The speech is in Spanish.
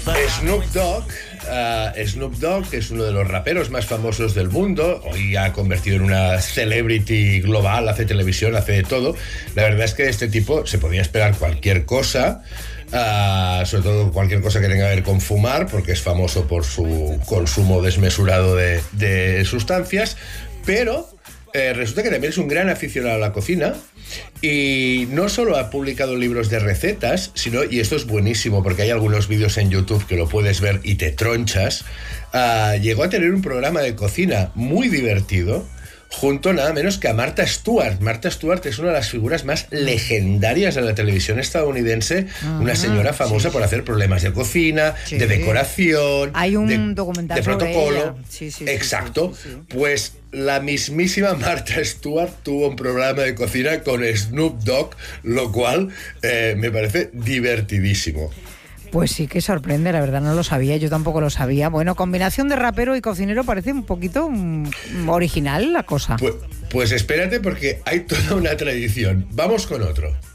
Snoop Dogg es uno de los raperos más famosos del mundo. Hoy ha convertido en una celebrity global, hace televisión, hace de todo. La verdad es que de este tipo se podía esperar cualquier cosa, sobre todo cualquier cosa que tenga que ver con fumar, porque es famoso por su consumo desmesurado de sustancias, pero resulta que también es un gran aficionado a la cocina y no solo ha publicado libros de recetas, sino, y esto es buenísimo porque hay algunos vídeos en YouTube que lo puedes ver y te tronchas, llegó a tener un programa de cocina muy divertido junto nada menos que a Martha Stewart. Martha Stewart es una de las figuras más legendarias de la televisión estadounidense, una señora famosa por hacer problemas de cocina, de decoración, hay un documental de protocolo. Sí, exacto. Sí. Pues la mismísima Martha Stewart tuvo un programa de cocina con Snoop Dogg, lo cual me parece divertidísimo. Pues sí que sorprende, la verdad no lo sabía, yo tampoco lo sabía. Bueno, combinación de rapero y cocinero parece un poquito original la cosa. Pues espérate porque hay toda una tradición. Vamos con otro.